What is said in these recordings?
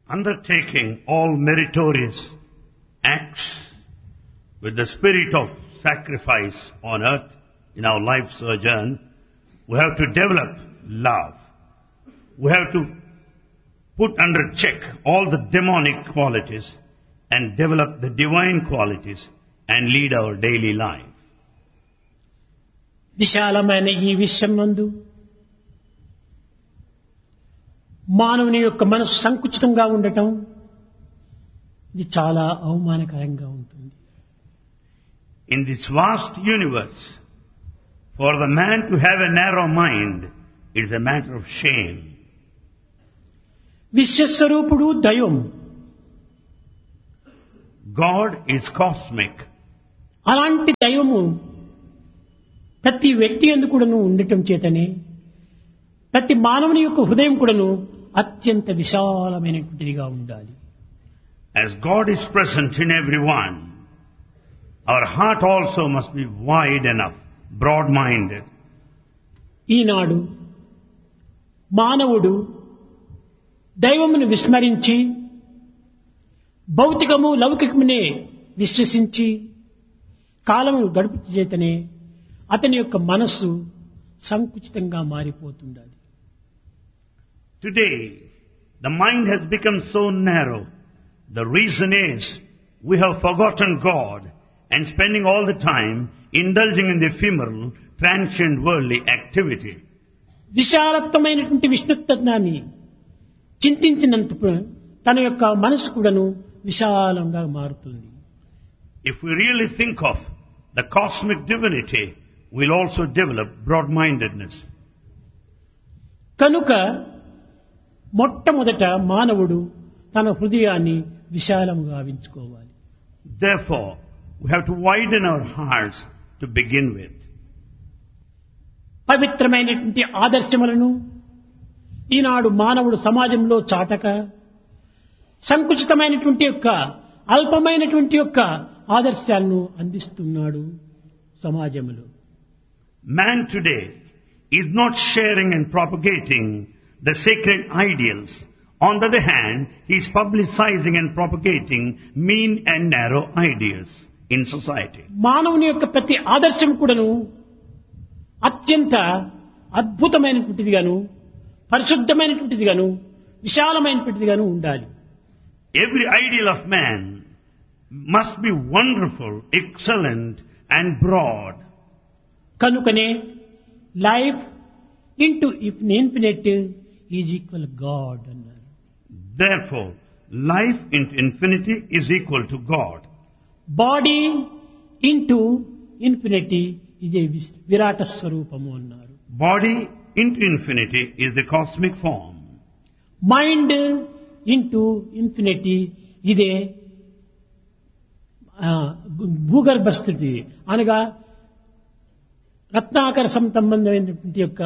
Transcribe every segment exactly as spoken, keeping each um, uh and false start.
undertaking all meritorious acts with the spirit of sacrifice on earth in our life sojourn, we have to develop love. We have to put under check all the demonic qualities and develop the divine qualities and lead our daily life. విశాలమైన ఈ విశ్వం నందు మానవుని యొక్క మనసు సంకుచితంగా ఉండటం ఇది చాలా అవమానకరంగా ఉంటుంది. In this vast universe, for the man to have a narrow mind is a matter of shame. విశ్వస్వరూపుడు దైవం. God is cosmic. అలాంటి దైవము ప్రతి వ్యక్తి యందు కూడాను ఉండటం చేతనే ప్రతి మానవుని యొక్క హృదయం కూడాను అత్యంత విశాలమైనటువంటిదిగా ఉండాలి. As God is present in everyone, our heart also must be wide enough, broad-minded. ఈనాడు మానవుడు దైవమును విస్మరించి భౌతికము లౌకికమునే విశ్వసించి కాలము గడుపు చేతనే అతని యొక్క మనస్సు సంకుచితంగా మారిపోతుండాలి. Today, the mind has become so narrow. The reason is we have forgotten God and spending all the time indulging in the ephemeral, transient worldly activity. విశాలత్వమైనటువంటి విష్ణుత్వాన్ని చింతించినంత తన యొక్క మనసు కూడాను విశాలంగా మారుతుంది. If we really think of the cosmic divinity, we'll also develop broad-mindedness. కనుక మొట్టమొదట మానవుడు తన హృదయాన్ని విశాలంగా గావించుకోవాలి. Therefore, we have to widen our hearts to begin with. పవిత్రమైనటువంటి ఆదర్శములను ఈనాడు మానవుడు సమాజంలో చాటక సంకుచితమైనటువంటి యొక్క అల్పమైనటువంటి యొక్క ఆదర్శాలను అందిస్తున్నాడు సమాజంలో. Man today is not sharing and propagating the sacred ideals. On the other hand, he is publicizing and propagating mean and narrow ideals in society. మానవుని యొక్క ప్రతి ఆదర్శం కూడాను అత్యంత అద్భుతమైనటువంటిదిగాను పరిశుద్ధమైనటువంటిదిగాను విశాలమైనటువంటిదిగాను ఉండాలి. Every ideal of man must be wonderful, excellent and broad. కనుకనే life into infinite is equal God అన్నారు. Therefore, life into infinity is equal to God. Body into infinity ఇదే విరాట స్వరూపము అన్నారు. Body into infinity is the cosmic form. Mind into infinity ఇదే భూగర్భ స్థితి అనగా రత్నాకర సంబంధమైనటువంటి యొక్క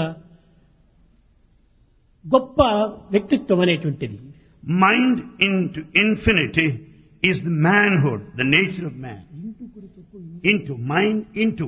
గొప్ప వ్యక్తిత్వం అనేటువంటిది. Mind into infinity is the manhood, the nature of man. Into, mind into.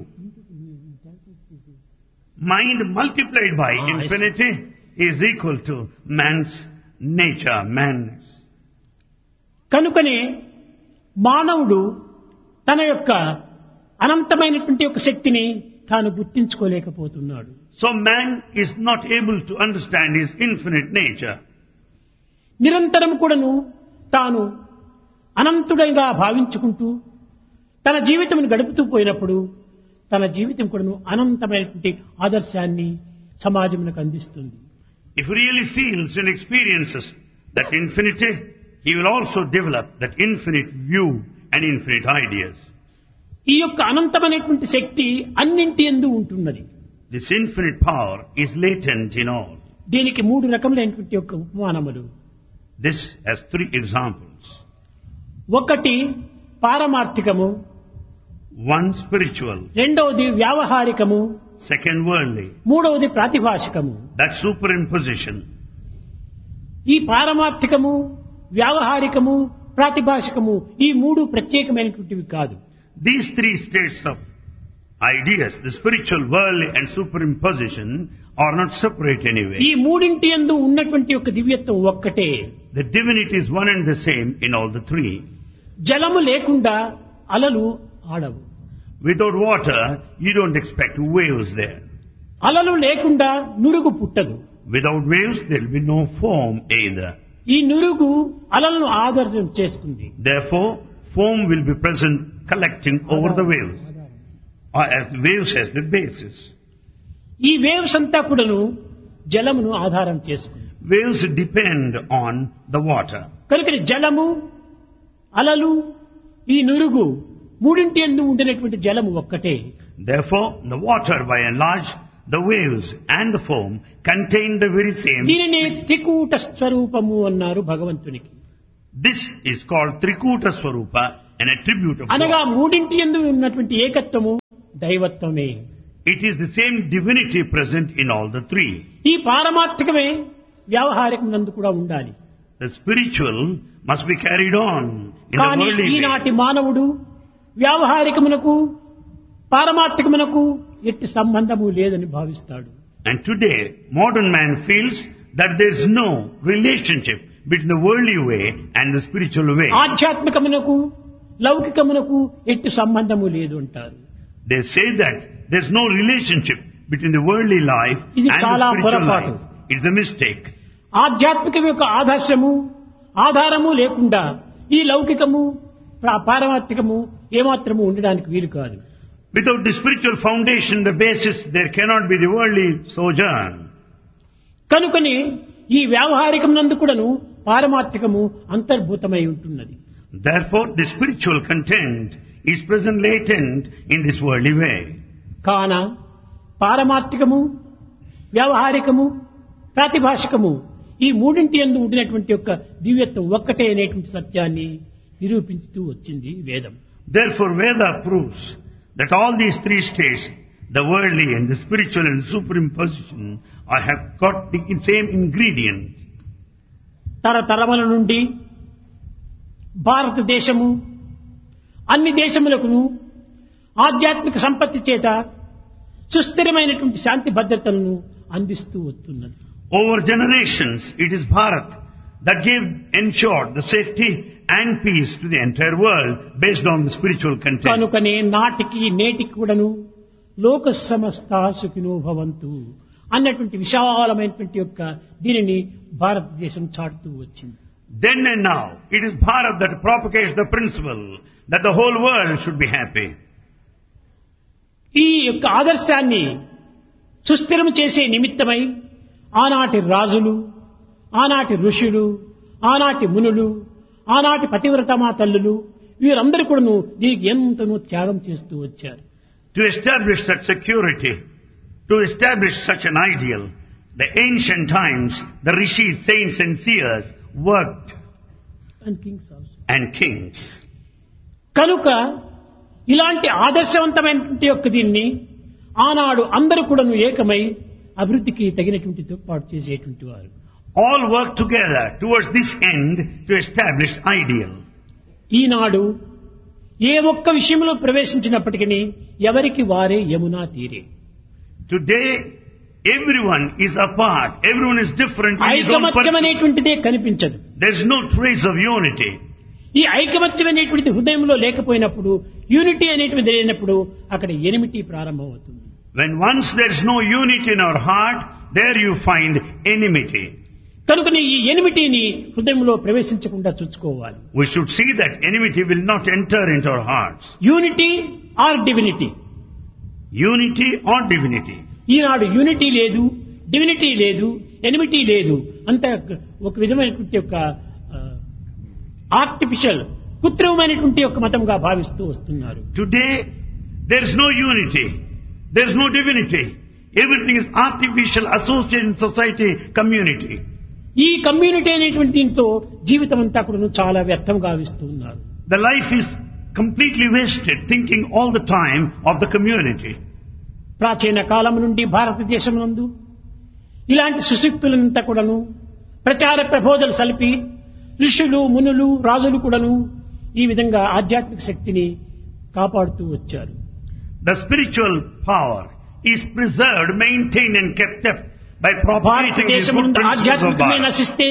Mind multiplied by Ah, infinity is equal to man's nature, manness. కనుకనే మానవుడు తన యొక్క అనంతమైనటువంటి యొక్క శక్తిని తాను గుర్తించుకోలేకపోతున్నాడు. So man is not able to understand his infinite nature. నిరంతరం కూడాను తాను అనంతుడిగా భావించుకుంటూ తన జీవితమును గడుపుతూ పోయినప్పుడు తన జీవితం కూడాను అనంతమైనటువంటి ఆదర్శాన్ని సమాజమునకు అందిస్తుంది. If he really feels and experiences that infinity, he will also develop that infinite view and infinite ideas. ఈ యొక్క అనంతమైనటువంటి శక్తి అన్నింటి యందు ఉంటున్నది. This infinite power is latent in all. దీనికి మూడు రకములైనటువంటి యొక్క ఉపమానములు. This has three examples. ఒకటి పారమార్థికము, One spiritual, రెండవది వ్యావహారికము, second worldly. మూడవది ప్రాతిభాషికము. That's superimposition. ఈ పారమార్థికము, వ్యావహారికము, ప్రాతిభాషికము ఈ మూడు ప్రత్యేకమైనటువంటివి కాదు. These three states of ideas, the spiritual, worldly and superimposition, are not separate anyway. ఈ మూడింటి యందు ఉన్నటువంటి యొక్క దివ్యత్వం ఒక్కటే. The divinity is one and the same in all the three. జలము లేకుండా అలలు ఆడవు. Without water, you don't expect waves there. అలలు లేకుండా నురుగు పుట్టదు. Without waves, there will be no foam either. ఈ నురుగు అలలను ఆధారం చేసుకుంది. Therefore, foam will be present collecting over the waves. Or as the waves as the basis. ఈ waves అంతా కూడాను జలమును ఆధారం చేసుకుంది. Waves depend on the water. కనుక జలము, అలలు, ఈ నురుగు మూడింటి యందు ఉండినటువంటి జలము ఒక్కటే. Therefore, the water by and large, the waves and the foam contain the very same. దీనినే త్రికూట స్వరూపము అన్నారు భగవంతునికి. This is called Trikuta Swarupa, an attribute of అనగా God. మూడింటి యందు ఉన్నటువంటి ఏకత్వము దైవత్వమే. It is the same divinity present in all the three. ఈ పారమార్థికమే వ్యావహారికమునందు కూడా ఉండాలి. The spiritual must be carried on in the కానీ worldly way. ఈనాటి మానవుడు వ్యావహారికమునకు పారమార్థికమునకు ఎట్టి సంబంధము లేదని భావిస్తాడు. And today, modern man feels that there is no relationship between the worldly way and the spiritual way. ఆధ్యాత్మికమునకు లౌకికమునకు ఎట్టి సంబంధము లేదు అంటారు. They say that there is no relationship between the worldly life ఇది and చాలా the spiritual పొరపాటు. life. It's a mistake. ఆధ్యాత్మికం యొక్క ఆదర్శము ఆధారము లేకుండా ఈ లౌకికము పా- పారమార్థికము ఏమాత్రము ఉండడానికి వీలు కాదు. Without the spiritual foundation, the basis, there cannot be the worldly sojourn. కనుకని ఈ వ్యావహారికమునందు కూడాను పారమార్థికము అంతర్భూతమై ఉంటున్నది. Therefore, the spiritual content is present latent in this worldly way. కాన పారమార్థికము వ్యావహారికము ప్రాతిభాషికము ఈ మూడింటి యందు ఉండినటువంటి యొక్క దివ్యత్వం ఒక్కటే అనేటువంటి సత్యాన్ని నిరూపించుతూ వచ్చింది వేదం. Therefore, Veda proves that all these three states, the worldly and the spiritual and the superimposition, are, have got the same ingredient. తరతరముల నుండి భారతదేశము అన్ని దేశములకును ఆధ్యాత్మిక సంపత్తి చేత సుస్థిరమైనటువంటి శాంతి భద్రతలను అందిస్తూ వస్తున్నది. Over generations, it is Bharat that gave, ensured the safety and peace to the entire world based on the spiritual content. కనుకనే నాటికి నేటికి కూడాను లోక సమస్త సుఖినో భవంతు అన్నటువంటి విశాలమైనటువంటి యొక్క దీనిని భారతదేశం చాటుతూ వచ్చింది. Then and now, it is Bharat that propagates the principle that the whole world should be happy. ఈ యొక్క ఆదర్శాన్ని సుస్థిరం చేసే నిమిత్తమై ఆనాటి రాజులు, ఆనాటి ఋషులు, ఆనాటి మునులు, ఆనాటి పతివ్రతమా తల్లులు వీరందరూ కూడాను దీనికి ఎంతనో త్యాగం చేస్తూ వచ్చారు. To establish such security, to establish such an ideal, the ancient times, the rishis, saints and seers worked, And kings also. and kings. కనుక ఇలాంటి ఆదర్శవంతమైనటువంటి యొక్క దీన్ని ఆనాడు అందరూ కూడాను ఏకమై అభివృద్ధికి తగినటువంటి తోడ్పాటు చేసేటువంటి వారు. All work together towards this end to establish ideal. ఈనాడు ఏ ఒక్క విషయంలో ప్రవేశించినప్పటికీ ఎవరికి వారే యమునా తీరే. Today, everyone is apart, everyone is different in his own ఐకమత్యం person. అనేటువంటిదే కనిపించదు. There is no trace of unity. ఈ ఐకమత్యం అనేటువంటిది హృదయంలో లేకపోయినప్పుడు యూనిటీ అనేటువంటిది లేనప్పుడు అక్కడ ఎనిమిటీ ప్రారంభమవుతుంది. When once there is no unity in our heart, there you find enmity. కనుకనే ఈ ఎనిమిటీని హృదయంలో ప్రవేశించకుండా చూసుకోవాలి. We should see that enmity will not enter into our hearts. Unity are divinity. Unity or divinity. Eenadu unity లేదు, divinity లేదు, enmity లేదు, అంత ఒక విధమైనటువంటి యొక్క ఆర్టిఫిషియల్ కృత్రిమమైనటువంటి యొక్క మతంగా భావిస్తూ వస్తున్నారు. Today, there is no unity. There is no divinity. Everything is artificial, associated in society, community. ఈ కమ్యూనిటీ అనేటువంటి దీంతో జీవితం అంతా కూడా చాలా వ్యర్థం గావిస్తూ ఉన్నారు. The life is completely wasted thinking all the time of the community. ప్రాచీన కాలం నుండి భారతదేశం నందు ఇలాంటి సుశక్తులంతా కూడాను ప్రచార ప్రబోధలు సలిపి ఋషులు, మునులు, రాజులు కూడాను ఈ విధంగా ఆధ్యాత్మిక శక్తిని కాపాడుతూ వచ్చారు. The spiritual power is preserved, maintained and kept up by propagating these భారతదేశం good నుండి principles of ఆధ్యాత్మికమే Bharat. నశిస్తే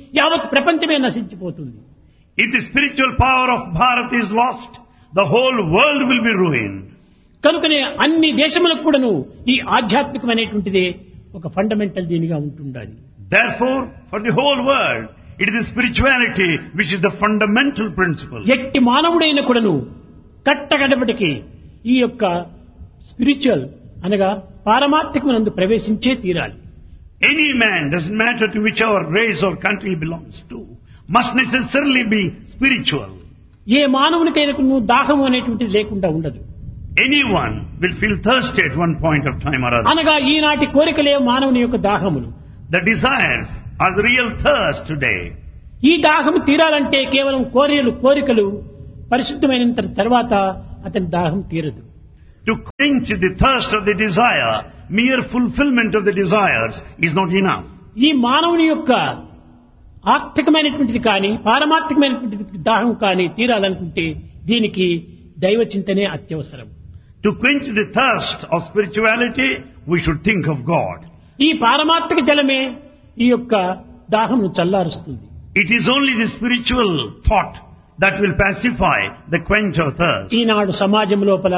యావత్ ప్రపంచమే నశించిపోతుంది. If the spiritual power of Bharat is lost, the whole world will be ruined. కనుకనే అన్ని దేశములకు కూడాను ఈ ఆధ్యాత్మికమైనటువంటిదే ఒక ఫండమెంటల్ దీనిగా ఉంటుండాలి. Therefore, for the whole world, it is the spirituality which is the fundamental principle. ఎట్టి మానవుడైన కూడాను కట్టగడపటికి ఈ యొక్క స్పిరిచువల్ అనగా పారమార్థికమునందు ప్రవేశించే తీరాలి. Any man, doesn't matter to whichever race or country he belongs to, must necessarily be spiritual. ఏ మానవునికైనా దాహము అనేటువంటిది లేకుండా ఉండదు. Anyone will feel thirsty at one point of time or other. అనగా ఈనాటి కోరికలే మానవుని యొక్క దాహములు. The desires are the real thirst today. ఈ దాహము తీరాలంటే కేవలం కోరికలు కోరికలు పరిశుద్ధమైన తర్వాత అతని దాహం తీరదు. To quench the thirst of the desire, mere fulfillment of the desires is not enough. ఈ మానవుని యొక్క ఆర్థికమైనటువంటిది కానీ పారమార్థికమైనటువంటిది దాహం కానీ తీరాలనుకుంటే దీనికి దైవ చింతనే అత్యవసరం. To quench the thirst of spirituality, we should think of God. ఈ పారమార్థిక జలమే ఈ యొక్క దాహమును చల్లారుస్తుంది. It is only the spiritual thought that will pacify the quench of thirst. ఈనాడు సమాజం లోపల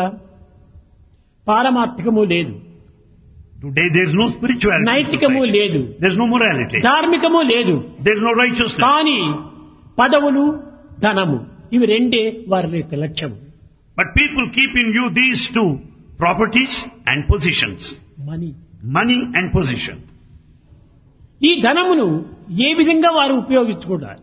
పారమార్థికము లేదు, Today there is no spirituality. నైతికము లేదు, There is no morality. ధార్మికము లేదు. There is no righteousness. కానీ పదవులు ధనము ఇవి రెండే వారి యొక్క లక్ష్యం. But people keep in view these two, properties and positions. Money Money and position. ఈ ధనమును ఏ విధంగా వారు ఉపయోగించుకోవాలి?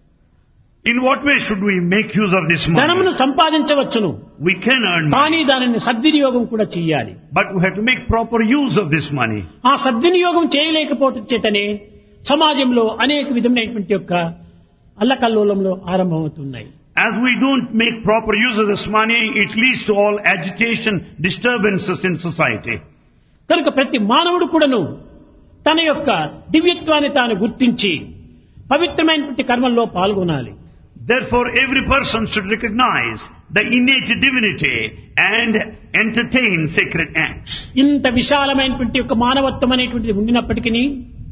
In what way should we make use of this ధనమును money? సంపాదించవచ్చును, We can earn కానీ money, దానిని సద్వినియోగం కూడా చేయాలి. but we have to make proper use of this money. ఆ సద్వినియోగం చేయలేకపోవటం చేతనే సమాజంలో అనేక విధమైనటువంటి యొక్క అల్లకల్లోలంలో ఆరంభమవుతున్నాయి. As we don't make proper use of this money, it leads to all agitation, disturbances in society. కనుక ప్రతి మానవుడు కూడాను తన యొక్క దివ్యత్వాన్ని తాను గుర్తించి పవిత్రమైనటువంటి కర్మల్లో పాల్గొనాలి. Therefore, every person should recognize the innate divinity and entertain sacred acts. ఇంత విశాలమైనటువంటి యొక్క మానవత్వం అనేటువంటిది ఉండినప్పటికీ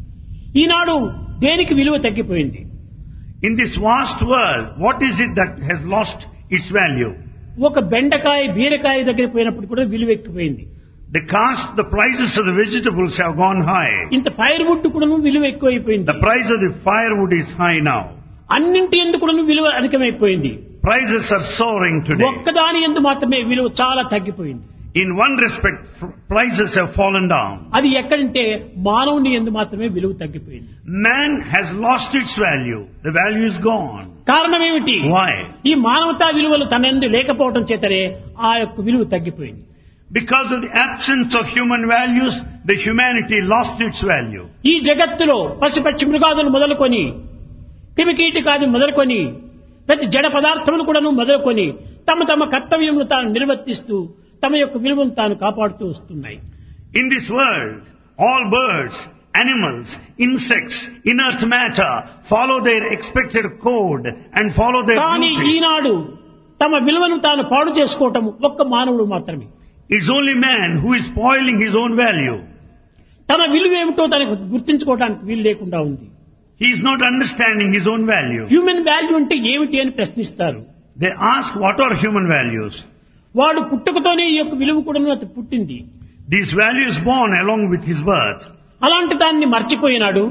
ఈనాడు దేనికి విలువ తగ్గిపోయింది? In this vast world, what is it that has lost its value? ఒక బెండకాయ బీరకాయ దగ్గర పోయినప్పుడు కూడా విలువ ఎక్కిపోయింది. The cost, the prices of the vegetables have gone high. ఇంత ఫైర్ వుడ్ కూడా విలువ ఎక్కువైపోయింది. The price of the firewood is high now. అన్నింటి ఎందుకు కూడా విలువ అధికమైపోయింది. Prices are soaring today. ఒక్కదాని ఎందు మాత్రమే విలువ చాలా తగ్గిపోయింది. In one respect, f- prices have fallen down. అది ఎక్కడంటే మానవుని ఎందు మాత్రమే విలువ తగ్గిపోయింది. Man has lost its value. The value is gone. కారణం ఏమిటి? Why? ఈ మానవతా విలువలు తన ఎందు లేకపోవడం చేతనే ఆ యొక్క విలువ తగ్గిపోయింది. Because of the absence of human values, the humanity lost its value. ఈ జగత్తులో పశుపక్షి మృగాదులు మొదలుకొని క్రిమికీటకాది మొదలుకొని ప్రతి జడ పదార్థములు కూడాను మొదలుకొని తమ తమ కర్తవ్యమును తాను నిర్వర్తిస్తూ తమ యొక్క విలువను తాను కాపాడుతూ వస్తున్నాయి. In this world, all birds, animals, insects, inert matter follow their expected code and follow their కానీ duty. ఈనాడు తమ విలువను తాను పాడు చేసుకోవటం ఒక్క మానవుడు మాత్రమే. It's only man who is spoiling his own value. తన విలువ ఏమిటో తనకు గుర్తించుకోవడానికి వీలు లేకుండా ఉంది. He is not understanding his own value. Human value అంటే ఏమిటి అని ప్రశ్నిస్తారు. They ask, what are human values? వాడు పుట్టుకతోనే ఈ యొక్క విలువ కూడా అతను పుట్టింది. These values born along with his birth. అలాంటి దాన్ని మర్చిపోయినాడు.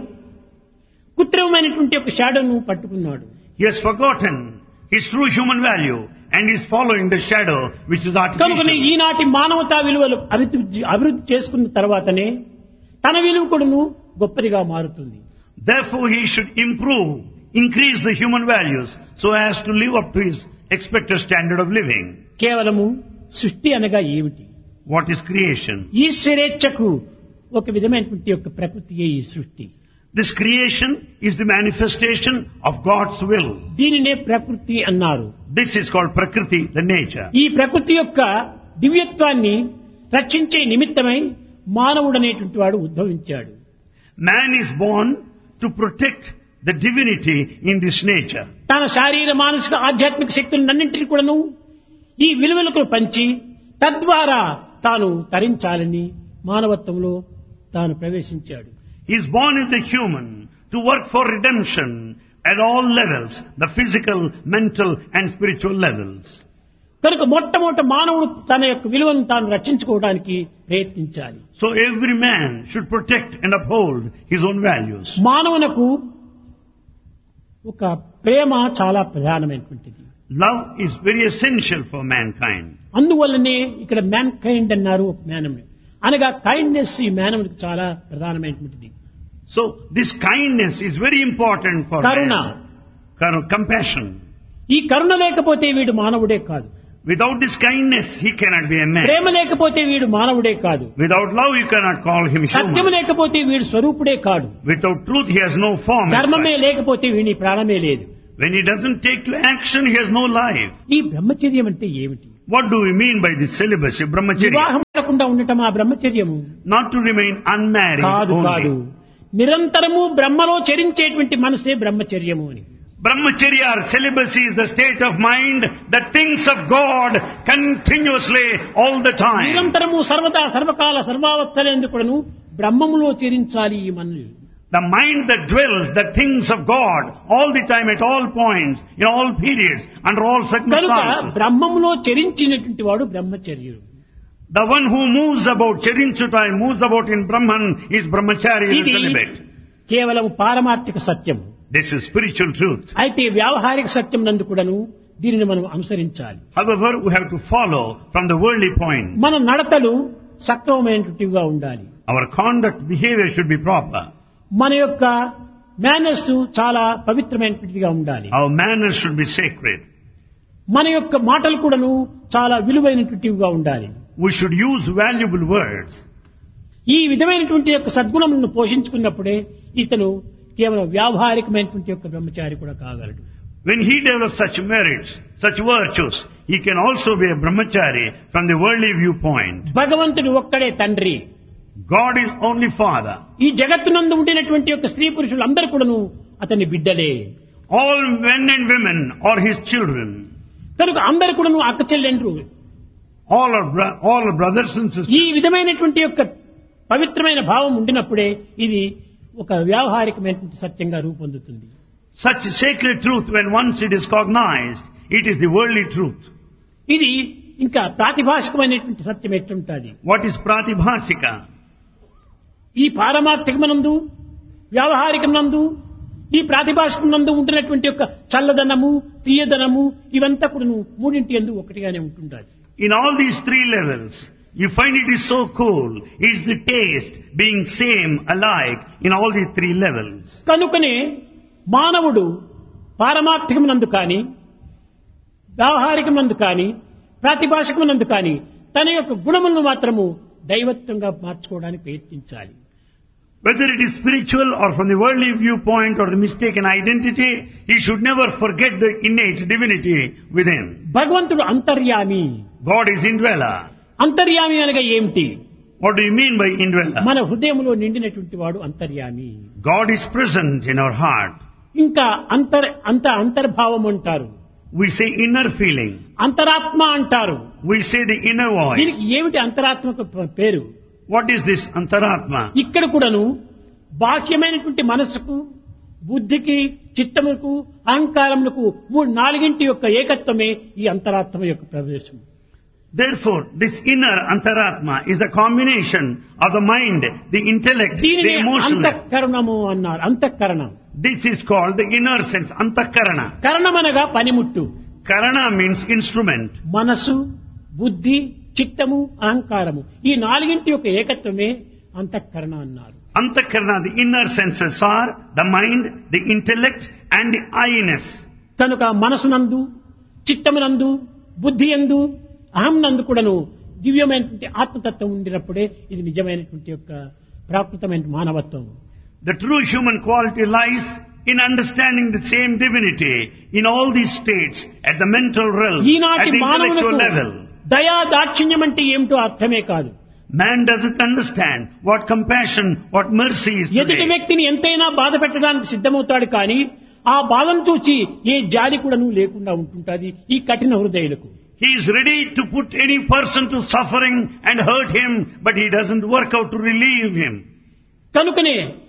కృత్రిమమైనటువంటి ఒక షాడోను పట్టుకున్నాడు. He has forgotten his true human value and is following the shadow which is కనుకనే artificial. ఈనాటి మానవతా విలువలు అభివృద్ధి అభివృద్ధి చేసుకున్న తర్వాతనే తన విలువ కూడాను గొప్పదిగా మారుతుంది. Therefore, he should improve, increase the human values so as to live up to his expected standard of living. కేవలము సృష్టి అనగా ఏమిటి? What is creation? ఈశ్వరేచ్ఛకు ఒక విధమైనటువంటి యొక్క ప్రకృతియే ఈ సృష్టి. This creation is the manifestation of God's will. దీనినే ప్రకృతి అన్నారు. This is called Prakriti, the nature. ఈ ప్రకృతి యొక్క దివ్యత్వాన్ని రక్షించే నిమిత్తమై మానవుడనేటువంటి వాడు ఉద్భవించాడు. Man is born to protect the divinity in this nature. తన శారీర మానసిక ఆధ్యాత్మిక శక్తులన్నింటినీ కూడాను ఈ విలువలకు పంచి తద్వారా తాను తరించాలని మానవత్వంలో తాను ప్రవేశించాడు. He is born as a human to work for redemption at all levels, the physical, mental and spiritual levels. కనుక మొట్టమొదట మానవుడు తన యొక్క విలువను తాను రక్షించుకోవడానికి ప్రయత్నించాలి. So every man should protect and uphold his own values. మానవునకు ఒక ప్రేమ చాలా ప్రధానమైనటువంటిది. Love is very essential for mankind. అందువల్లనే ఇక్కడ మ్యాన్ కైండ్ అన్నారు మానవుని అనగా కైండ్నెస్ ఈ మానవునికి చాలా ప్రధానమైనటువంటిది. So this kindness is very important for Karuna, man. Compassion. ఈ కరుణ లేకపోతే వీడు మానవుడే కాదు. Without this kindness he cannot be a man. ప్రేమ లేకపోతే వీడు మానవుడే కాదు. Without love you cannot call him human. సత్యం లేకపోతే వీడు స్వరూపుడే కాడు. Without truth he has no form. ధర్మమే లేకపోతే వీని ప్రాణమే లేదు. When he doesn't take to action he has no life. ఈ బ్రహ్మచర్యం అంటే ఏమిటి? What do we mean by this celibacy, brahmacharya? వివాహం లేకుండా ఉండటం ఆ బ్రహ్మచర్యము Not to remain unmarried కాదు కాదు. only. నిరంతరము బ్రహ్మలో చరించేటువంటి మనసే బ్రహ్మచర్యము అని. Brahmacharya or celibacy is the state of mind that thinks of God continuously all the time. నిరంతరము సర్వదా సర్వకాల సర్వావస్థలందుకును బ్రహ్మములో చరించాలి ఈ మనల్ని. The mind that dwells, that thinks of God all the time, at all points, in all periods, under all కనుక circumstances. బ్రహ్మములో చరించినటువంటి వాడు బ్రహ్మచర్యుడు. The one who moves about, Charinchutai, moves about in Brahman is brahmachari, is ఇది celibate. కేవలం పారమార్థిక సత్యం. This is spiritual truth. అయితే వ్యావహారిక సత్యం నందు కూడాను దీనిని మనం అనుసరించాలి. However, we have to follow from the worldly point. మన నడతలు సక్రమమైనటువంటివిగా ఉండాలి. Our conduct, behavior should be proper. మన యొక్క మేనర్స్ చాలా పవిత్రమైనటువంటిదిగా ఉండాలి. Our manners should be sacred. మన యొక్క మాటలు కూడాను చాలా విలువైనటువంటివిగా ఉండాలి. We should use valuable words. ఈ విధమైనటువంటి యొక్క సద్గుణములను పోషించుకున్నప్పుడే ఇతను కేవలం వ్యావహారికమైనటువంటి యొక్క బ్రహ్మచారి కూడా కాగలడు. When he develops such merits, such virtues, he can also be a brahmachari from the worldly viewpoint. భగవంతుడు ఒక్కడే తండ్రి. God is only father. ఈ జగత్తునందు ఉండినటువంటి యొక్క స్త్రీ పురుషులు అందరూ కూడాను అతని బిడ్డలే. All men and women are his children. కనుక అందరు కూడాను అక్క చెల్లెండ్రు. All are, bro- all are brothers and sisters. ఈ విధమైనటువంటి యొక్క పవిత్రమైన భావం ఉండినప్పుడే ఇది ఒక వ్యావహారికమైనటువంటి సత్యంగా రూపొందుతుంది. Such sacred truth, when once it is cognized, it is the worldly truth. ఇది ఇంకా ప్రాతిభాషికమైనటువంటి సత్యం ఎట్లుంటుంది? What is pratibhasika? ఈ పారమార్థికమనందు వ్యావహారికమనందు ఈ ప్రాతిభాషికమనందు ఉంటున్నటువంటి యొక్క చల్లదనము తీయదనము ఇవంతా కూడా మూడింటి యందు ఒకటిగానే ఉంటుంటాది. In all these three levels, you find it is so cool. It's the taste being same, alike in all these three levels. కనుకనే మానవుడు పారమార్థికమనందు కానీ వ్యావహారికమనందు కానీ ప్రాతిభాషికమనందు కానీ తన యొక్క గుణములను మాత్రము దైవత్వంగా మార్చుకోవడానికి ప్రయత్నించాలి. Whether it is spiritual or from the worldly viewpoint or the mistaken identity, he should never forget the innate divinity within. భగవంతుడు అంతర్యామి. God is indweller. అంతర్యామి అనగా ఏమిటి? What do you mean by indweller? మన హృదయంలో నిండినటువంటి వాడు అంతర్యామి. God is present in our heart. ఇంకా అంతర్ అంత అంతర్భావం అంటారు. We say inner feeling. అంతరాత్మ అంటారు. We say the inner voice. దీనికి ఏమిటి అంతరాత్మకు పేరు? What is this antaratma? ఇక్కడ కూడాను బాహ్యమైనటువంటి మనస్సుకు బుద్ధికి చిత్తములకు అహంకారములకు మూడు నాలుగింటి యొక్క ఏకత్వమే ఈ అంతరాత్మ యొక్క ప్రవేశం. Therefore, this inner antaratma is the combination of the mind, the intellect, the దీనినే emotional. అంతఃకరణము అన్నారు. అంతఃకరణం. This is called the inner sense, antakarana. కరణమనగా పనిముట్టు. Karana means instrument. మనసు బుద్ధి చిత్తము అహంకారము ఈ నాలుగింటి యొక్క ఏకత్వమే అంతఃకరణ అన్నారు. Antakarana, the inner senses are the mind, the intellect and the I-ness. కనుక మనసునందు చిత్తమునందు బుద్ధి యందు అహం నందు కూడాను దివ్యమైనటువంటి ఆత్మతత్వం ఉండినప్పుడే ఇది నిజమైనటువంటి యొక్క ప్రాకృతమైన మానవత్వం. The true human quality lies in understanding the same divinity in all these states, at the mental realm, at ఈనాటి the intellectual మానవులకు level. దయా దాక్షిణ్యం అంటే ఏమిటో అర్థమే కాదు. Man doesn't understand what compassion, what mercy is ఎదుటి today. వ్యక్తిని ఎంతైనా బాధ పెట్టడానికి సిద్ధమవుతాడు కానీ ఆ బాధను చూచి ఏ జాలి కూడాను లేకుండా ఉంటుంటాది ఈ కఠిన హృదయులకు. He is ready to put any person to suffering and hurt him, but he doesn't work out to relieve him. కనుకనే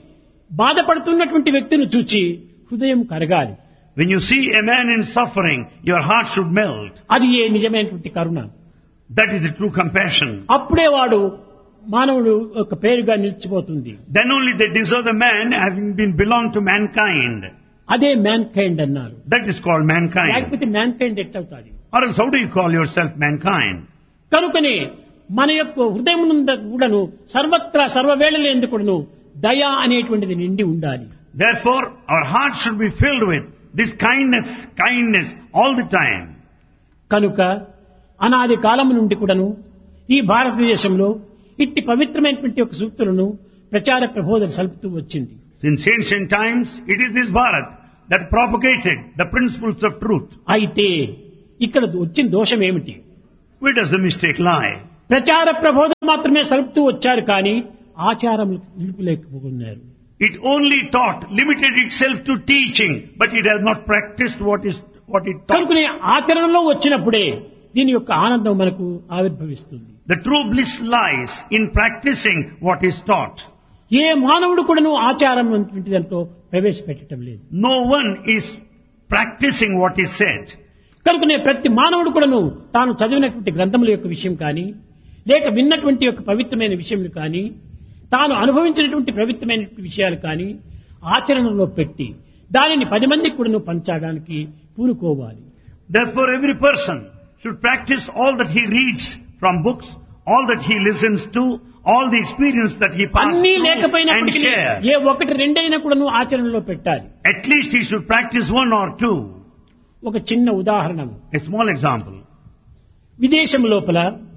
బాధపడుతున్నటువంటి వ్యక్తిని చూచి హృదయం కరగాలి. When you see a man in suffering, your heart should melt. అది ఏ నిజమైనటువంటి కరుణ. That is the true compassion. అప్పుడే వాడు మానవుడు ఒక పేరుగా నిలిచిపోతుంది. Then only they deserve the man having been belong to mankind. అదే మ్యాన్ కైండ్ అన్నారు. That is called mankind. లేకపోతే man kind ఎట్లవుతుంది? Or else how do you call yourself mankind? కనుకనే మన యొక్క హృదయం కూడాను సర్వత్రా సర్వవేళల ఎందుకును దయ అనేటువంటిది నిండి ఉండాలి. Therefore, our heart should be filled with this kindness, kindness all the time. కనుక అనాది కాలం నుండి కూడాను ఈ భారతదేశంలో ఇట్టి పవిత్రమైనటువంటి ఒక సూక్తులను ప్రచార ప్రబోధన సల్పుతూ వచ్చింది. Since ancient times, it is this Bharat that propagated the principles of truth. అయితే ఇక్కడ వచ్చిన దోషం ఏమిటి? Where does the mistake lie? ప్రచార ప్రబోధన మాత్రమే సల్పుతూ వచ్చారు కానీ ఆచారం నిలుపులేకపోతున్నారు. It only taught, limited itself to teaching, but it has not practiced what is what it taught. కనుకనే ఆచరణలో వచ్చినప్పుడే దీని యొక్క ఆనందం మనకు ఆవిర్భవిస్తుంది. The true bliss lies in practicing what is taught. ఏ మానవుడు కూడాను ఆచారం అనేటువంటి దాంట్లో ప్రవేశపెట్టడం లేదు. No one is practicing what is said. కనుకనే ప్రతి మానవుడు కూడాను తాను చదివినటువంటి గ్రంథముల యొక్క విషయం కానీ లేక విన్నటువంటి యొక్క పవిత్రమైన విషయములు కానీ తాను అనుభవించినటువంటి పవిత్రమైన విషయాలు కానీ ఆచరణలో పెట్టి దానిని పది మందికి కూడాను పంచడానికి పూనుకోవాలి. Therefore, every person should practice all that he reads from books, all that he listens to, all the experience that he passes అన్నీ through and లేకపోయినప్పటికీ share. ఏ ఒకటి రెండైనా కూడాను ఆచరణలో పెట్టాలి. At least he should practice one or two. ఒక చిన్న ఉదాహరణ, A small example. విదేశం లోపల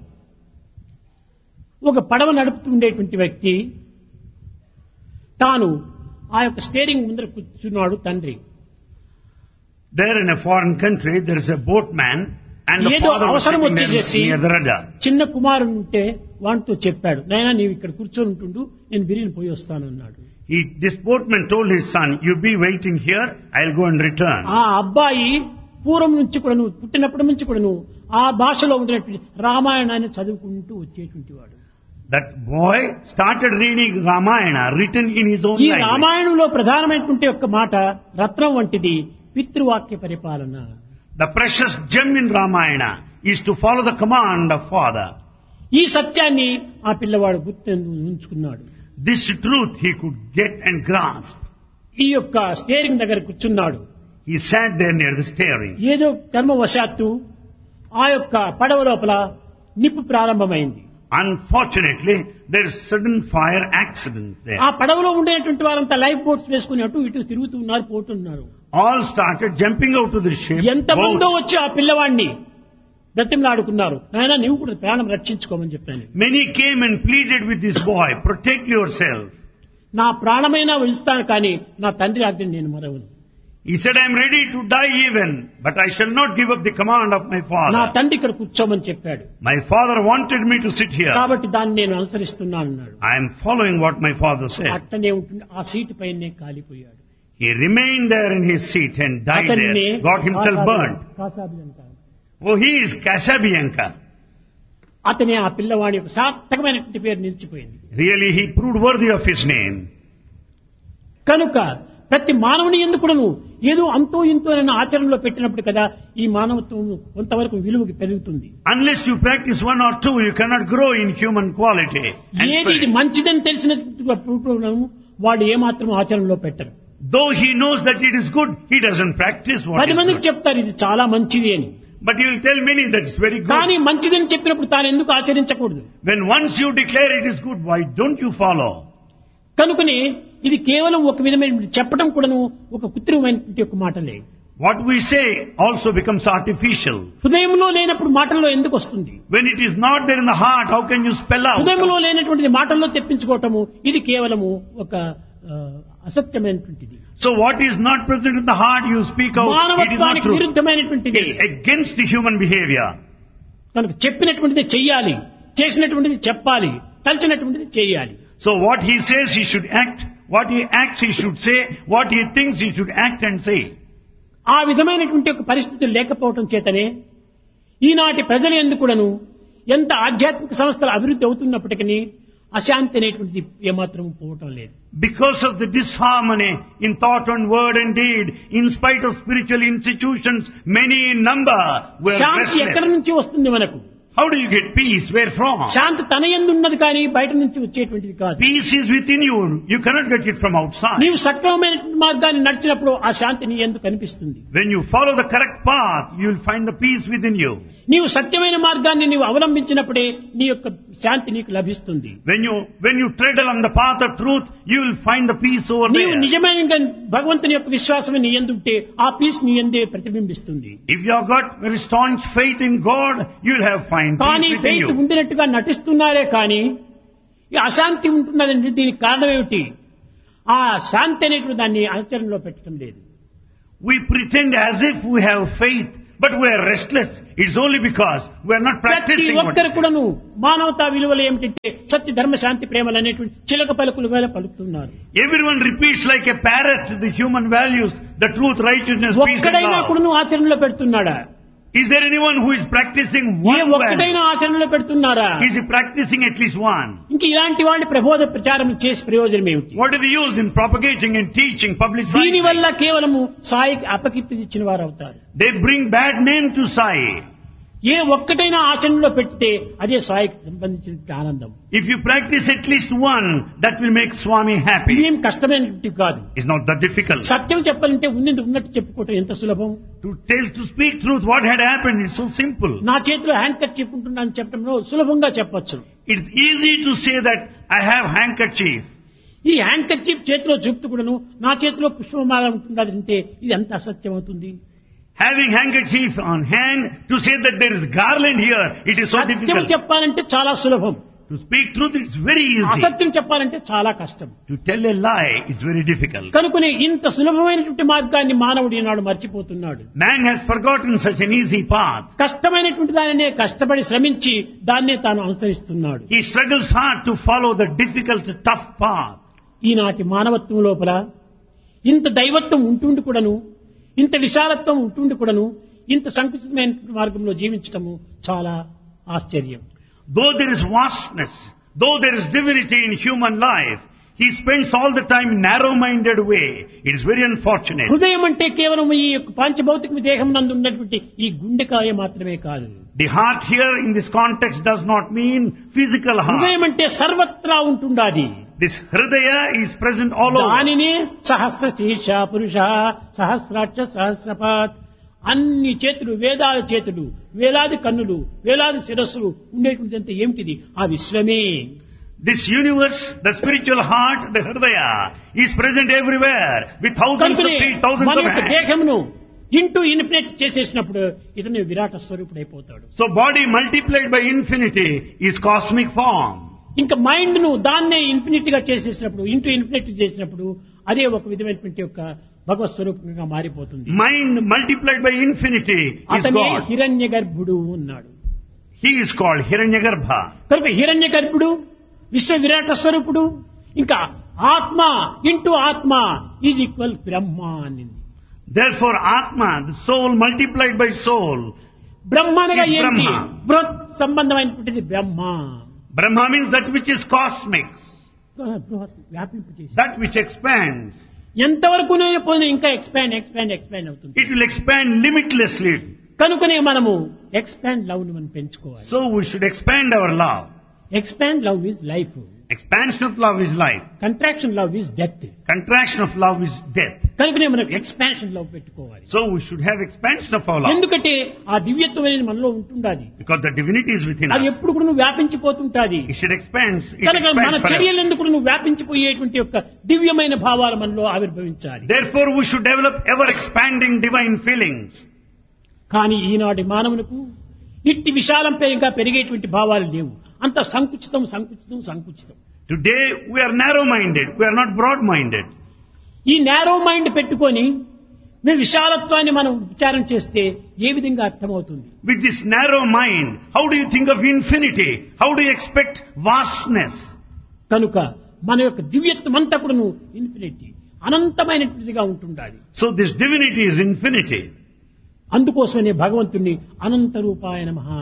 ఒక పడవ నడుపుతుండేటువంటి వ్యక్తి తాను ఆ యొక్క స్టీరింగ్ ముందర కూర్చున్నాడు తండ్రి. There in a foreign country, there is a boatman and the ఏదో father was అవసరం sitting వచ్చేసేసి there near the rudder. చిన్న కుమారుడు ఉంటే వాడితో చెప్పాడు, నాయనా నీవు ఇక్కడ కూర్చొని ఉంటుండు, నేను బిరిని పోయి వస్తాను అన్నాడు. He, this boatman told his son, you be waiting here, I'll go and return. ఆ అబ్బాయి పూర్వం నుంచి కూడా నువ్వు పుట్టినప్పటి నుంచి కూడా నువ్వు ఆ భాషలో ఉన్నటువంటి రామాయణాన్ని చదువుకుంటూ వచ్చేటువంటి వాడు. That boy started reading Ramayana written in his own ఈ language. రామాయణంలో ప్రధానమైనటువంటి ఒక మాట రత్నం వంటిది పితృవాక్య పరిపాలన. The precious gem in Ramayana is to follow the command of father. ఈ సత్యాన్ని ఆ పిల్లవాడు గుర్తు ఉంచుకున్నాడు. This truth he could get and grasp. ఈ యొక్క స్టీరింగ్ దగ్గర కూర్చున్నాడు. He sat there near the steering. ఏదో కర్మవశాత్తు ఆ యొక్క పడవ లోపల నిప్పు ప్రారంభమైంది. Unfortunately, there is sudden fire accident there. ఆ పడవలో ఉండేటువంటి వారంతా లైఫ్ బోట్స్ వేసుకుని అటు ఇటు తిరుగుతున్నారు, పోతున్నారు. All started jumping out to the ship. ఎంతమందో boat. వచ్చి ఆ పిల్లవాడిని బ్రతిమలాడుకున్నారు, నాయనా నీవు కూడా ప్రాణం రక్షించుకోమని చెప్పాను. Many came and pleaded with this boy, protect yourself. నా ప్రాణమైనా ఇస్తాను కానీ నా తండ్రి ఆజ్ఞని నేను మరవను. He said, I am ready to die even, but I shall not give up the command of my నా father. తండ్రి ఇక్కడ కూర్చోమని చెప్పాడు, My father wanted me to sit here. కాబట్టి దాన్ని నేను అనుసరిస్తున్నాను అన్నాడు. I am following what my father said. అట్టనే ఉంటుంది, ఆ సీటు పైనే కాలిపోయాడు. He remained there in his seat and died అతన్ని there, got himself burnt. కాసాబి అంటారు. Oh, he is Casabianca. అతనే ఆ పిల్లవాడి యొక్క సార్థకమైనటువంటి పేరు నిలిచిపోయింది. Really, he proved worthy of his name. కనుక ప్రతి మానవుని ఎందుకును ఏదో అంతో ఇంతో ఆచరణలో పెట్టినప్పుడు కదా ఈ మానవత్వం కొంతవరకు విలువకి పెరుగుతుంది. Unless you practice one or two, you cannot grow in human quality. and ఏది ఇది spirit. మంచిదని తెలిసిన వాడు ఏమాత్రం ఆచరణలో పెట్టరు. Though he knows that it is good, he doesn't practice what పది is మందికి good. చెప్తారు ఇది చాలా మంచిది అని, But he will tell many that it's very కానీ good. మంచిదని చెప్పినప్పుడు తాను ఎందుకు ఆచరించకూడదు? When once you declare it is good, why don't you follow? కనుకనే ఇది కేవలం ఒక విధమైన చెప్పడం కూడాను ఒక కృత్రిమమైనటువంటి ఒక మాటలే. What we say also becomes artificial. హృదయంలో లేనప్పుడు మాటల్లో ఎందుకు వస్తుంది? When it is not there in the heart, how can you spell out? హృదయంలో లేనటువంటిది మాటల్లో తెప్పించుకోవటము ఇది కేవలము ఒక ఆ, అసత్యమైనటువంటిది. So what is not present in the heart, you speak out. It is not మానవత్వానికి true. విరుద్ధమైనటువంటిది. It is against the human behavior. కనుక చెప్పినటువంటిది చెయ్యాలి, చేసినటువంటిది చెప్పాలి, తలచినటువంటిది చేయాలి. So what he says, he should act. What he acts, he should say. What he thinks, he should act and say. ఆ విధమైనటువంటి ఒక పరిస్థితులు లేకపోవటం చేతనే ఈనాటి ప్రజలు ఎందుకును ఎంత ఆధ్యాత్మిక సంస్థలు అభివృద్ధి అవుతున్నప్పటికీ అశాంతి అనేటువంటిది ఏమాత్రం పోవటం లేదు. Because of the disharmony in thought and word and deed, in spite of spiritual institutions, many in number were శాంతి ఎక్కడి restless. నుంచి వస్తుంది మనకు? How do you get peace? Where from? శాంతి తన యందు ఉన్నది కానీ బయట నుంచి వచ్చేటువంటిది కాదు. Peace is within you. You cannot get it from outside. నీవు సక్రమమైన మార్గాన్ని నడిచినప్పుడు ఆ శాంతి నీ యందు కనిపిస్తుంది. When you follow the correct path, you will find the peace within you. నీవు సత్యమైన మార్గాన్ని నీవు అవలంబించినప్పుడే నీ యొక్క శాంతి నీకు లభిస్తుంది. When you when you tread along the path of truth, you will find the peace over నీవు there. నిజమైన భగవంతుని యొక్క విశ్వాసం నీ యందు ఉంటే ఆ పీస్ నీ యందే ప్రతిబింబిస్తుంది. If you have got very staunch faith in God, you will have find కానీ peace within ఫెయిత్ you. ఉండినట్టుగా నటిస్తున్నారే కానీ ఈ అశాంతి ఉంటున్నదంటే దీనికి కారణం ఏమిటి? ఆ శాంతి అనేటువంటి దాన్ని ఆచరణలో పెట్టడం లేదు. We pretend as if we have faith, but we are restless. It's only because we are not ప్రతి practicing what ఒక్కరు we say. కూడాను మానవతా విలువలు ఏమిటంటే సత్య ధర్మ శాంతి ప్రేమలు అనేటువంటి చిలక పలుకులుగా పలుకుతున్నారు. Everyone repeats like a parrot the human values, the truth, righteousness, peace and ఒక్కడైనా love. కూడాను ఆచరణలో పెడుతున్నాడా? Is there anyone who is practicing A one ఒక్కడైనా value? ఆచరణలో పెడుతున్నారా? Is he practicing at least one? ఇంక ఇలాంటి వాళ్ళని ప్రబోధ ప్రచారం చేసి ప్రయోజనం ఏమిటి? What is the use in propagating and teaching, దీని publicizing? వల్ల కేవలము సాయికి అపకీర్తి ఇచ్చిన వారు అవుతారు. They bring bad name to Sai. ఏ ఒక్కటైనా ఆచరణలో పెడితే అదే సాయికి సంబంధించిన ఆనందం. If you practice at least one, that will make Swami happy. ఇదేం కష్టమైనటువంటి కాదు. It's not that difficult. సత్యం చెప్పాలంటే ఉన్నది ఉన్నట్టు చెప్పుకోవటం ఎంత సులభం. To tell, to speak truth, what had happened, it's so simple. నా చేతిలో హ్యాండ్ కర్చీఫ్ ఉంటుందని చెప్పడంలో సులభంగా చెప్పొచ్చు. It's easy to say that I have handkerchief. ఈ హ్యాండ్ కర్చీఫ్ చేతిలో చూపుతూ కూడాను నా చేతిలో పుష్పమాల ఉంటుందంటే ఇది ఎంత అసత్యం అవుతుంది. Having handkerchief on hand, to say that there is garland here, it is so Satyam difficult. చెప్పాలంటే చాలా సులభం. To speak truth, it's very easy. అసత్యం చెప్పాలంటే చాలా కష్టం. To tell a lie, it's very difficult. కనుకనే ఇంత సులభమైనటువంటి మార్గాన్ని మానవుడు ఈనాడు మర్చిపోతున్నాడు. Man has forgotten such an easy path. కష్టమైనటువంటి దానినే కష్టపడి శ్రమించి దాన్నే తాను అనుసరిస్తున్నాడు. He struggles hard to follow the difficult, tough path. ఈనాటి మానవత్వం లోపల ఇంత దైవత్వం ఉంటుండి కూడాను, ఇంత విశాలత్వం ఉంటుండి కూడాను, ఇంత సంకుచితమైన మార్గంలో జీవించటము చాలా ఆశ్చర్యం. Though there is vastness, though there is divinity in human life, he spends all the time in narrow-minded way. It is very unfortunate. హృదయం అంటే కేవలం ఈ యొక్క పాంచభౌతిక దేహం నందు ఉన్నటువంటి ఈ గుండెకాయ మాత్రమే కాదు. The heart here in this context does not mean physical heart. హృదయం అంటే సర్వత్రా ఉంటుండాది. This hridaya is present all over. దానినే సహస్ర శీర్ష పురుష సహస్రాక్ష సహస్రపాత్ అన్ని చేతులు వేదాల చేతులు వేలాది కన్నులు వేలాది శిరస్సులు ఉండేటువంటి ఏమిటిది ఆ విశ్వమే. This universe, the spiritual heart, the hridaya, is present everywhere with thousands of కనుకనే feet, thousands మన of యొక్క hands. దేహమును ఇంటూ ఇన్ఫినిట్ చేసేసినప్పుడు ఇతను విరాట స్వరూపుడైపోతాడు. So body multiplied by infinity is cosmic form. ఇంకా మైండ్ ను దాన్నే ఇన్ఫినిట్ గా చేసేసినప్పుడు ఇంటూ ఇన్ఫినిట్ చేసినప్పుడు అదే ఒక విధమైనటువంటి యొక్క భగవత్ స్వరూపంగా మారిపోతుంది. Mind multiplied by infinity is అతనే God. హిరణ్య గర్భుడు ఉన్నాడు. He is called Hiranyagarbha. కనుక హిరణ్య గర్భుడు విశ్వ విరాట స్వరూపుడు ఇంకా ఆత్మ ఇంటూ ఆత్మ ఈజ్ ఈక్వల్ బ్రహ్మ అనింది. Therefore Atma, the soul multiplied by soul. బ్రహ్మ అనగా is ఏంటి? Brahma. బృహత్ సంబంధమైనటువంటిది బ్రహ్మ. Brahma means that which is cosmic, బృహత్ వ్యాపింపు చేసి that which expands. ఎంతవరకు పోయినా ఇంకా ఎక్స్పాండ్ ఎక్స్పాండ్ ఎక్స్పాండ్ అవుతుంది. It will expand limitlessly. కనుకనే మనము ఎక్స్పాండ్ లవ్ ను మనం పెంచుకోవాలి. So we should expand our love. Expand love is life, Expansion of love is life. Contraction love is death. Contraction of love is death. కనుకనే మనం expansion love పెట్టుకోవాలి. So we should have expansion of our love. ఎందుకంటే ఆ దివ్యత్వం అనేది మనలో ఉంటుండాది. Because the divinity is within అది us. ఎప్పుడు కూడా నువ్వు వ్యాపించిపోతుంటాది. It should expand. It కనుక మన expands forever. చర్యలు ఎందుకు నువ్వు వ్యాపించిపోయేటువంటి యొక్క దివ్యమైన భావాలు మనలో ఆవిర్భవించాలి. Therefore we should develop ever expanding divine feelings. కానీ ఈనాటి మానవులకు ఇట్టి విశాలం ఇంకా పెరిగేటువంటి భావాలు లేవు. అంత సంకుచితం సంకుచితం సంకుచితం. Today we are narrow-minded. We are not broad-minded. ఈ నేరో మైండ్ పెట్టుకొని మేము విశాలత్వాన్ని మనం విచారం చేస్తే ఏ విధంగా అర్థమవుతుంది? With this narrow mind, how do you think of infinity? How do you expect vastness? కనుక మన యొక్క దివ్యత్వం అంతా కూడా ఇన్ఫినిటీ అనంతమైనటువంటిదిగా ఉంటుండాలి. So this divinity is infinity. అందుకోసమనే భగవంతుణ్ణి అనంత రూపాయ నమః,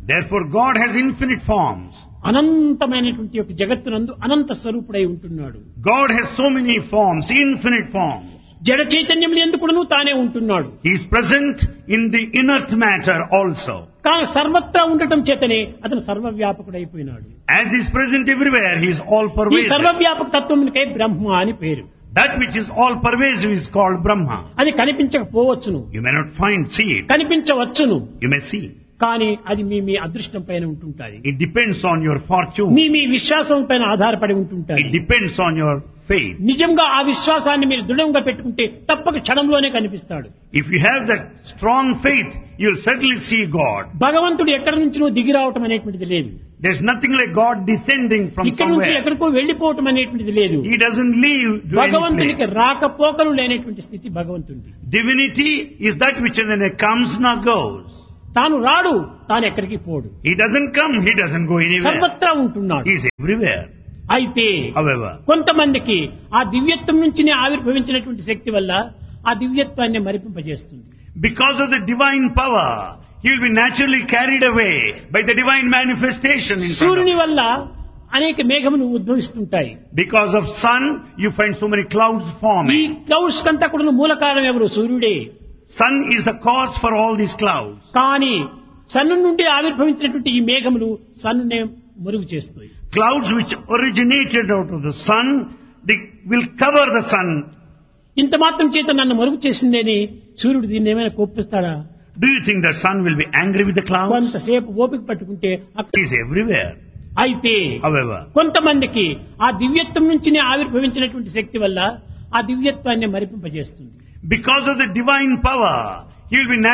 Therefore God has infinite forms. అనంతమైనటువంటి యొక్క జగత్తునందు అనంత స్వరూపుడై ఉంటున్నాడు. God has so many forms, infinite forms. జడ చైతన్యములు ఎందుకును తానే ఉంటున్నాడు. He is present in the inert matter also. కానీ సర్వత్రా ఉండటం చేతనే అతను సర్వవ్యాపకుడైపోయినాడు. As he is present everywhere, he is all ఈ pervasive. సర్వవ్యాపక తత్వమునికై బ్రహ్మ అని పేరు. That which is all pervasive is called Brahma. అది కనిపించకపోవచ్చును, You may not find, see it. కనిపించవచ్చును, You may see. కానీ అది మీ మీ అదృష్టం పైన ఉంటుంటాయి. It depends on your fortune. మీ మీ విశ్వాసం పైన ఆధారపడి ఉంటుంటాయి. It depends on your faith. నిజంగా ఆ విశ్వాసాన్ని మీరు దృఢంగా పెట్టుకుంటే తప్పక క్షణంలోనే కనిపిస్తాడు. If you have that strong faith, you'll certainly see God. భగవంతుడు ఎక్కడి నుంచి నువ్వు దిగి రావటం అనేటువంటిది లేదు. There's nothing like God descending from ఇక్కడ నుంచి somewhere. ఎక్కడికో వెళ్లిపోవటం అనేటువంటిది లేదు. He doesn't leave to any భగవంతునికి place. రాకపోకలు లేనటువంటి స్థితి భగవంతుడి. Divinity is that which when it comes nor goes. తాను రాడు, తాను ఎక్కడికి పోడు, He doesn't come, he doesn't go anywhere. సర్వత్రా ఉంటున్నాడు. He is everywhere. అయితే However, కొంతమందికి ఆ దివ్యత్వం నుంచినే ఆవిర్భవించినటువంటి శక్తి వల్ల ఆ దివ్యత్వాన్ని మరిపింపజేస్తుంది. because of the divine power, he will be naturally carried away by the divine manifestation in front of సూర్యుని him. వల్ల అనేక మేఘములు ఉద్భవిస్తుంటాయి. Because of sun, you find so many clouds ఈ forming. క్లౌడ్స్ కంతా కూడా మూల కారణం ఎవరు? సూర్యుడే. Sun is the cause for all these clouds. కానీ సన్ను నుండి ఆవిర్భవించినటువంటి ఈ మేఘములు సన్నునే మురుగు చేస్తాయి. Clouds which originated out of the sun, they will cover the sun. ఇంత మాత్రం చేత నన్ను మరుగు చేసిందని సూర్యుడు దీన్ని ఏమైనా కోపిస్తాడా? Do you think the sun will be angry with the clouds? కొంతసేపు ఓపిక పట్టుకుంటే అక్కడ- He is everywhere. అయితే However, కొంతమందికి ఆ దివ్యత్వం నుంచినే ఆవిర్భవించినటువంటి శక్తి వల్ల ఆ దివ్యత్వాన్ని మరిపింపజేస్తుంది. because of the divine power, he will be